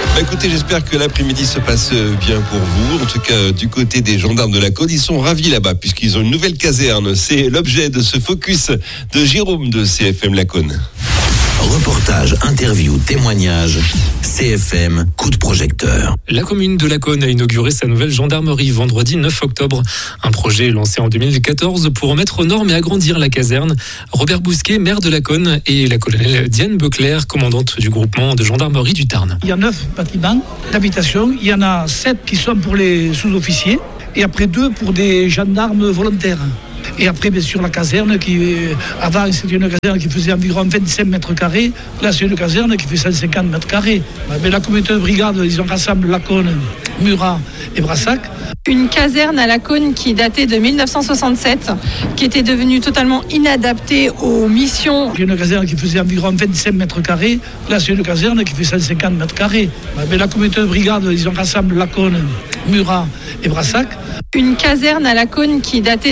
Écoutez, j'espère que l'après-midi se passe bien pour vous. En tout cas, du côté des gendarmes de la Cône, ils sont ravis là-bas puisqu'ils ont une nouvelle caserne. C'est l'objet de ce focus de Jérôme de CFM La Cône. Reportage, interview, témoignage, CFM, coup de projecteur. La commune de La Cône a inauguré sa nouvelle gendarmerie vendredi 9 octobre. Un projet lancé en 2014 pour remettre aux normes et agrandir la caserne. Robert Bousquet, maire de La Cône, et la colonelle Diane Beclerc, commandante du groupement de gendarmerie du Tarn. Il y a 9 bâtiments d'habitation. Il y en a 7 qui sont pour les sous-officiers et après 2 pour des gendarmes volontaires. Et après, bien sûr, la caserne avant, c'était une caserne qui faisait environ 25 mètres carrés. Là, c'est une caserne qui fait 150 mètres carrés. Mais la communauté de brigade, ils ont rassemblé La Cône, Murat et Brassac. Une caserne à La Cône qui datait de 1967, qui était devenue totalement inadaptée aux missions. Une caserne qui faisait environ 25 mètres carrés. Là, c'est une caserne qui fait 150 mètres carrés. Mais la communauté de brigade, ils ont rassemblé La Cône, Murat et Brassac. Une caserne à La Cône qui datait